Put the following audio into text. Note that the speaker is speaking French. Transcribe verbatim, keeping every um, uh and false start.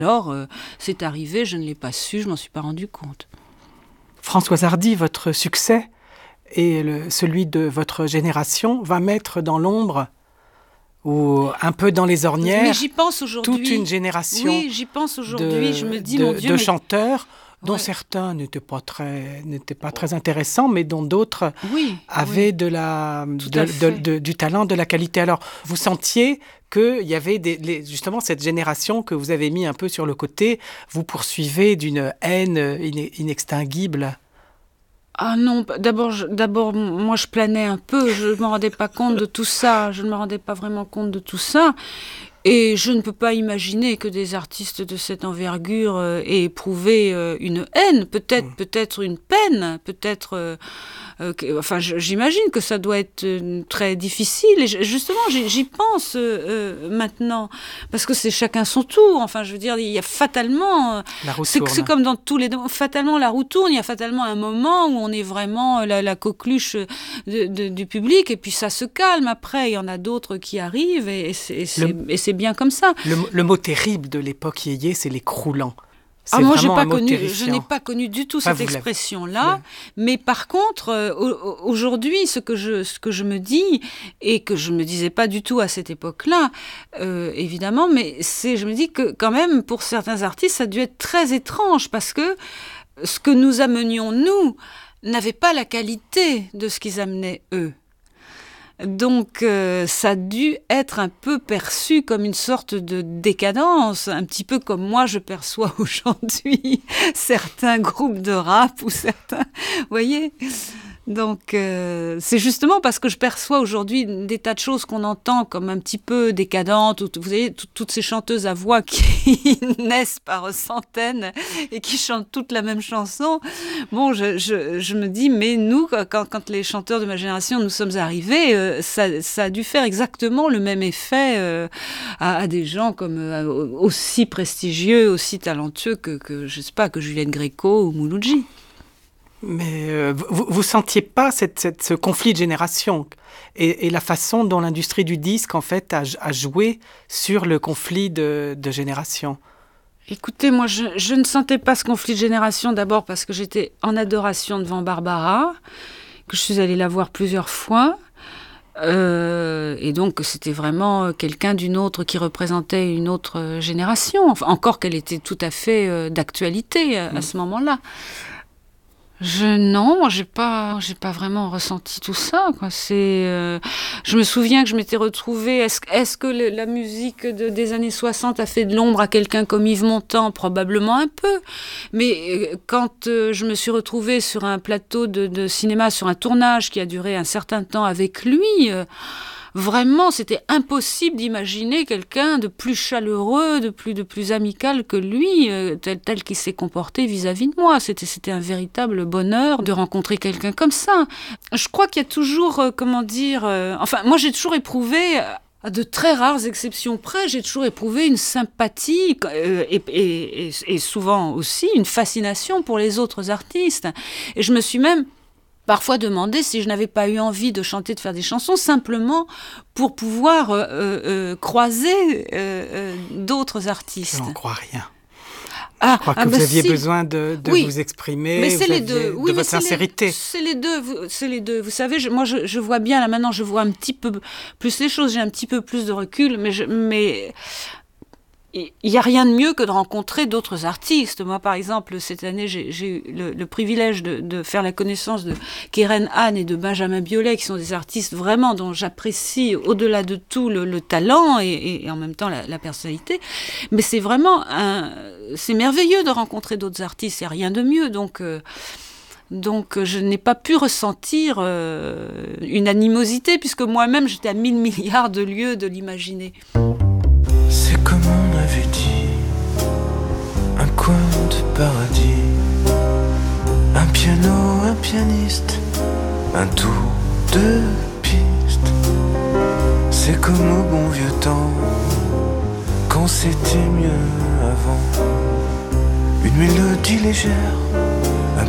Alors, euh, c'est arrivé, je ne l'ai pas su, je m'en suis pas rendu compte. Françoise Hardy, votre succès et le, celui de votre génération va mettre dans l'ombre ou un peu dans les ornières mais j'y pense aujourd'hui. Toute une génération oui, j'y pense aujourd'hui. de, je me dis, de, mon Dieu, de mais... chanteurs dont ouais. certains n'étaient pas très, n'étaient pas très intéressants, mais dont d'autres oui, avaient oui. de la, de, de, de, de, du talent, de la qualité. Alors, vous sentiez qu'il y avait des, les, justement cette génération que vous avez mis un peu sur le côté, vous poursuivez d'une haine inextinguible. Ah non, d'abord, je, d'abord, moi je planais un peu, je ne me rendais pas compte de tout ça, je ne me rendais pas vraiment compte de tout ça. Et je ne peux pas imaginer que des artistes de cette envergure euh, aient éprouvé euh, une haine, peut-être, mmh. peut-être une peine, peut-être... Euh, euh, que, enfin, j'imagine que ça doit être euh, très difficile. Et justement, j'y, j'y pense euh, euh, maintenant, parce que c'est chacun son tour. Enfin, je veux dire, il y a fatalement... Euh, la roue c'est, tourne. C'est comme dans tous les... Fatalement, la roue tourne. Il y a fatalement un moment où on est vraiment la, la coqueluche de, de, du public, et puis ça se calme. Après, il y en a d'autres qui arrivent, et, et, c'est, et, c'est, le... et c'est bien comme ça. Le, le mot terrible de l'époque yéyé, c'est les croulants. C'est ah, moi, j'ai pas connu, terrifiant. je n'ai pas connu du tout enfin, cette expression-là. Mais par contre, euh, aujourd'hui, ce que, je, ce que je me dis, et que je ne me disais pas du tout à cette époque-là, euh, évidemment, mais c'est, je me dis que quand même, pour certains artistes, ça a dû être très étrange, parce que ce que nous amenions, nous, n'avait pas la qualité de ce qu'ils amenaient, eux. Donc, euh, ça a dû être un peu perçu comme une sorte de décadence, un petit peu comme moi je perçois aujourd'hui certains groupes de rap ou certains... Vous voyez ? Donc, euh, c'est justement parce que je perçois aujourd'hui des tas de choses qu'on entend comme un petit peu décadentes. Vous voyez, tout, toutes ces chanteuses à voix qui naissent par centaines et qui chantent toutes la même chanson. Bon, je, je, je me dis, mais nous, quand, quand les chanteurs de ma génération, nous sommes arrivés, euh, ça, ça a dû faire exactement le même effet euh, à, à des gens comme euh, aussi prestigieux, aussi talentueux que, que, je sais pas, que Juliette Gréco ou Mouloudji. Mais euh, vous ne sentiez pas cette, cette, ce conflit de génération et, et la façon dont l'industrie du disque, en fait, a, a joué sur le conflit de, de génération? Écoutez, moi, je, je ne sentais pas ce conflit de génération, d'abord parce que j'étais en adoration devant Barbara, que je suis allée la voir plusieurs fois. Euh, et donc, c'était vraiment quelqu'un d'une autre qui représentait une autre génération. Enfin, encore qu'elle était tout à fait euh, d'actualité à, mmh. à ce moment-là. Je, non, moi, j'ai pas, j'ai pas vraiment ressenti tout ça, quoi. C'est, euh, je me souviens que je m'étais retrouvée, est-ce, est-ce que le, la musique de, des années soixante a fait de l'ombre à quelqu'un comme Yves Montand? Probablement un peu. Mais euh, quand euh, je me suis retrouvée sur un plateau de, de cinéma, sur un tournage qui a duré un certain temps avec lui, euh, vraiment, c'était impossible d'imaginer quelqu'un de plus chaleureux, de plus, de plus amical que lui, euh, tel, tel qu'il s'est comporté vis-à-vis de moi. C'était, c'était un véritable bonheur de rencontrer quelqu'un comme ça. Je crois qu'il y a toujours, euh, comment dire... Euh, enfin, moi, j'ai toujours éprouvé... Euh, à de très rares exceptions près, j'ai toujours éprouvé une sympathie euh, et, et, et, et souvent aussi une fascination pour les autres artistes. Et je me suis même... parfois demander si je n'avais pas eu envie de chanter, de faire des chansons, simplement pour pouvoir euh, euh, croiser euh, euh, d'autres artistes. Je n'en crois rien. Ah, je crois que ah vous bah aviez si. besoin de, de oui. vous exprimer, mais c'est vous les deux. Oui, de votre c'est sincérité. Les, c'est les deux. C'est les deux. Vous savez, je, moi, je, je vois bien là maintenant. Je vois un petit peu plus les choses. J'ai un petit peu plus de recul, mais je, mais il n'y a rien de mieux que de rencontrer d'autres artistes. Moi, par exemple, cette année, j'ai, j'ai eu le, le privilège de, de faire la connaissance de Keren Han et de Benjamin Biolay, qui sont des artistes vraiment dont j'apprécie au-delà de tout le, le talent et, et, et en même temps la, la personnalité. Mais c'est vraiment un, c'est merveilleux de rencontrer d'autres artistes. Il n'y a rien de mieux. Donc, euh, donc, je n'ai pas pu ressentir euh, une animosité, puisque moi-même, j'étais à mille milliards de lieues de l'imaginer. C'est comme on avait dit, un coin de paradis, un piano, un pianiste, un tour de piste. C'est comme au bon vieux temps, quand c'était mieux avant. Une mélodie légère